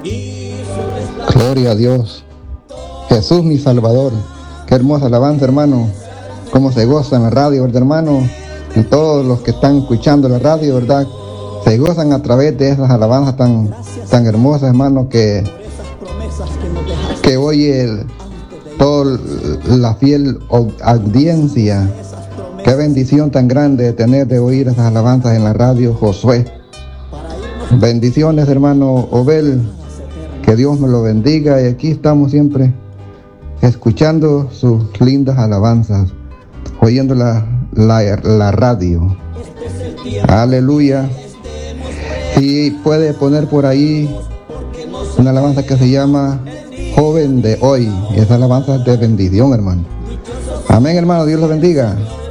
Gloria a Dios. Jesús mi Salvador. Qué hermosa alabanza, hermano. Cómo se goza en la radio, ¿verdad, hermano? Y todos los que están escuchando la radio, ¿verdad? Se gozan a través de esas alabanzas tan hermosas, hermano, que oye toda la fiel audiencia. Qué bendición tan grande de oír esas alabanzas en la radio, Josué. Bendiciones, hermano Obel. Que Dios me lo bendiga. Y aquí estamos siempre escuchando sus lindas alabanzas, oyendo la radio. Aleluya. Y puede poner por ahí una alabanza que se llama Joven de Hoy. Esa alabanza es de bendición, hermano. Amén, hermano. Dios lo bendiga.